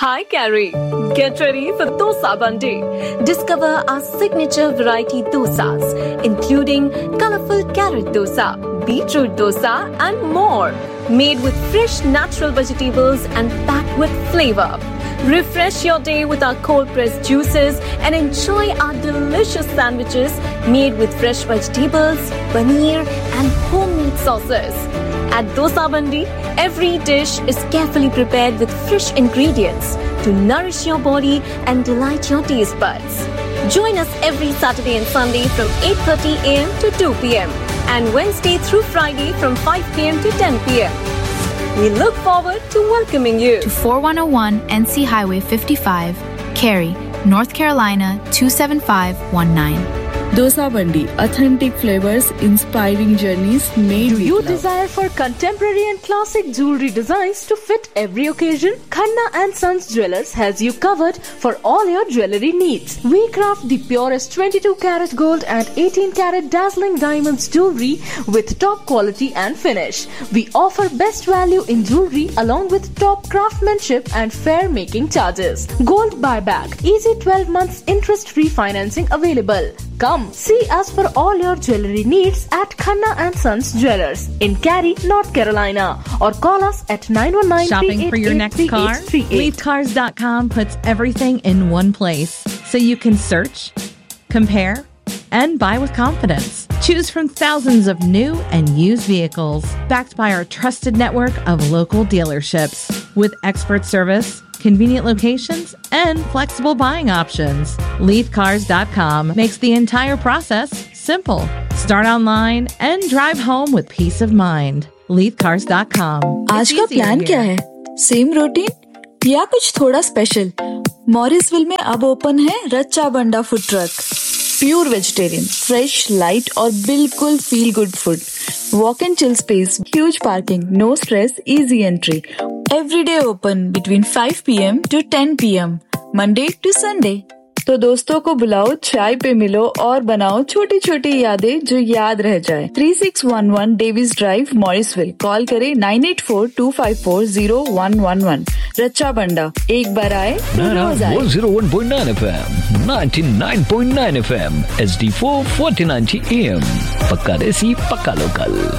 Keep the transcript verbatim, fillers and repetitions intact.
Hi, Carrie. Get ready for Dosa Bandi. Discover our signature variety dosas, including colorful carrot dosa, beetroot dosa, and more. Made with fresh natural vegetables and packed with flavor. Refresh your day with our cold-pressed juices and enjoy our delicious sandwiches made with fresh vegetables, paneer, and homemade sauces. At Dosa Bandi, every dish is carefully prepared with fresh ingredients to nourish your body and delight your taste buds. Join us every Saturday and Sunday from eight thirty a.m. to two p.m. and Wednesday through Friday from five p.m. to ten p.m. We look forward to welcoming you to forty-one oh one N C Highway fifty-five, Cary, North Carolina two seven five one nine. Dosa Bandi, authentic flavors, inspiring journeys made Do with you love. desire for contemporary and classic jewelry designs to fit every occasion? Khanna and Sons Jewelers has you covered for all your jewelry needs. We craft the purest twenty-two karat gold and eighteen karat dazzling diamonds jewelry with top quality and finish. We offer best value in jewelry along with top craftsmanship and fair making charges. Gold buyback, easy twelve months interest-free financing available. Come see us for all your jewelry needs at Khanna and Sons Jewelers in Cary, North Carolina, or call us at nine one nine, Shopping for your next car? Leaf Cars dot com puts everything in one place so you can search, compare, and buy with confidence. Choose from thousands of new and used vehicles backed by our trusted network of local dealerships with expert service, convenient locations, and flexible buying options. Leaf Cars dot com makes the entire process simple. Start online and drive home with peace of mind. Leaf Cars dot com. आज का plan क्या है? Same routine या कुछ थोड़ा special? Morrisville में अब open है रच्चा बंडा food truck. Pure vegetarian, fresh, light और बिल्कुल feel good food. Walk and chill space, huge parking, no stress, easy entry. Every day open between five p.m. to ten p.m. Monday to Sunday. तो दोस्तों को बुलाओ, चाय पे मिलो और बनाओ छोटी छोटी यादें जो याद रह जाए. Three six one one Davis drive, Morrisville. Call करें nine eight four to five four zero one one one. रच्चा बंडा, एक बार आए तो रोज आए. one oh one point nine F M, ninety-nine point nine F M, H D four, forty ninety A M. पक्का देसी, पक्का local.